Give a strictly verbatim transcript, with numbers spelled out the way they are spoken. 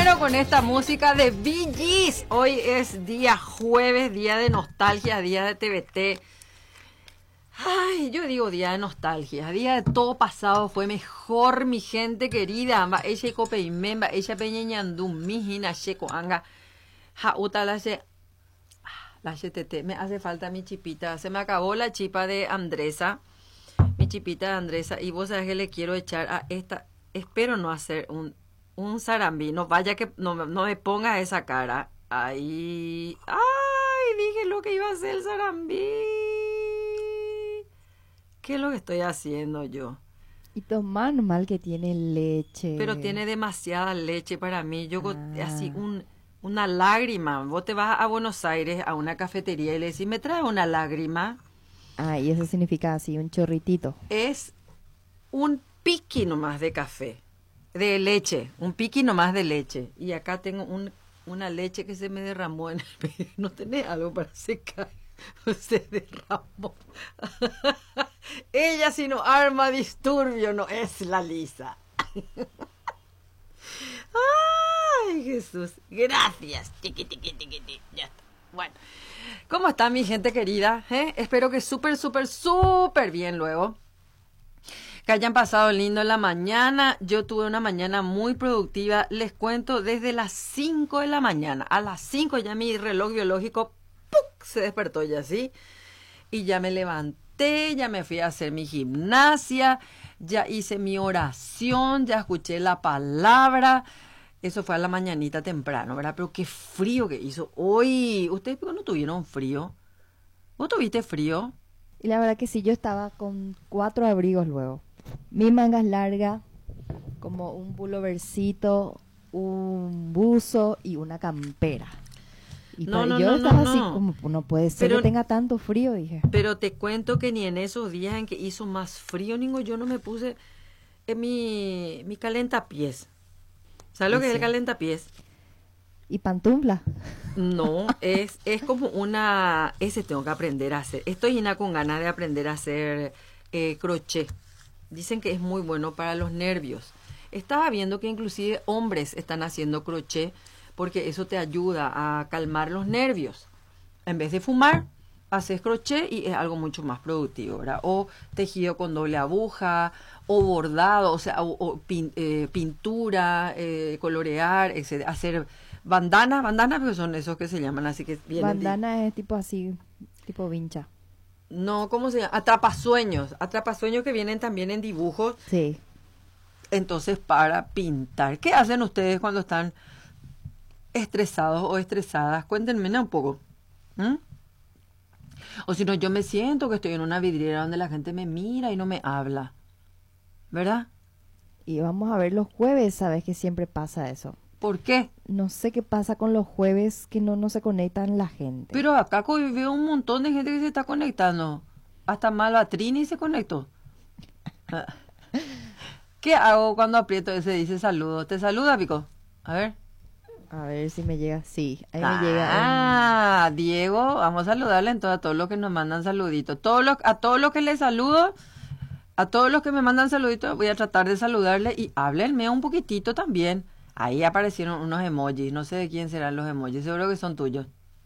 muero con esta música de Bee Gees. Hoy es día jueves, día de nostalgia, día de T V T. Ay, yo digo día de nostalgia, día de todo pasado fue mejor, mi gente querida. Va ella y copeimemba, ella peñeñandum, mi hina checo anga. Ja uta la che, la tete, me hace falta mi chipita. Se me acabó la chipa de Andresa, mi chipita de Andresa, y vos sabés que le quiero echar a esta. Espero no hacer un un zarambí, no vaya que no, no me ponga esa cara. Ahí, ay, dije lo que iba a hacer el zarambí. ¿Qué es lo que estoy haciendo yo? Y tomar mal que tiene leche. Pero tiene demasiada leche para mí. Yo Ah. así un una lágrima. Vos te vas a Buenos Aires a una cafetería y le decís, ¿me trae una lágrima? Ah, y eso significa así, un chorritito. Es un piqui nomás de café, de leche, un piqui nomás de leche. Y acá tengo un, una leche que se me derramó en el pelo. ¿No tenés algo para secar? Se derramó. Ella si no arma disturbio no es la Lisa. Ay, Jesús. Gracias. Tiqui, tiqui, tiqui, tiqui. Ya está. Bueno. ¿Cómo está mi gente querida? ¿Eh? Espero que súper, súper, súper bien luego. Que hayan pasado lindo en la mañana. Yo tuve una mañana muy productiva. Les cuento desde las cinco de la mañana. A las cinco ya mi reloj biológico ¡puc! Se despertó ya así. Y ya me levanté, ya me fui a hacer mi gimnasia, ya hice mi oración, ya escuché la palabra. Eso fue a la mañanita temprano, ¿verdad? Pero qué frío que hizo hoy. ¿Ustedes no tuvieron frío? ¿Vos tuviste frío? Y la verdad que sí, yo estaba con cuatro abrigos luego. Mi manga larga, como un pullovercito, un buzo y una campera. Y No, para- no, yo no, estaba no, así no. como, no puede ser Pero- que tenga tanto frío, dije. Pero te cuento que ni en esos días en que hizo más frío, ningo, yo no me puse en mi, mi calentapiés. ¿Sabes lo que es el Sí. calentapiés? Y pantufla. No, es, es como una... Ese tengo que aprender a hacer. Estoy llena con ganas de aprender a hacer eh, crochet. Dicen que es muy bueno para los nervios. Estaba viendo que inclusive hombres están haciendo crochet porque eso te ayuda a calmar los nervios. En vez de fumar, haces crochet y es algo mucho más productivo, ¿verdad? O tejido con doble aguja, o bordado, o sea, o, o pin, eh, pintura, eh, colorear, etcétera. Hacer bandanas, bandanas, pero son esos que se llaman así que vienen de- Bandana es tipo así, tipo vincha. no, ¿cómo se llama? Atrapasueños, atrapasueños que vienen también en dibujos, Sí. entonces para pintar. ¿Qué hacen ustedes cuando están estresados o estresadas? Cuéntenme un poco. ¿Mm? O si no, yo me siento que estoy en una vidriera donde la gente me mira y no me habla. ¿Verdad? Y vamos a ver los jueves, sabes que siempre pasa eso. ¿Por qué? No sé qué pasa con los jueves que no, no se conectan la gente. Pero acá co- veo un montón de gente que se está conectando. Hasta Malvatrini se conectó. Ah. ¿Qué hago cuando aprieto ese dice saludo? ¿Te saluda, Pico? A ver. A ver si me llega. Sí, ahí Ah, me llega. Diego, vamos a saludarle entonces a todos los que nos mandan saluditos. Todos los, a todos los que les saludo, a todos los que me mandan saluditos, voy a tratar de saludarle y háblenme un poquitito también. Ahí aparecieron unos emojis, no sé de quién serán los emojis, seguro que son tuyos.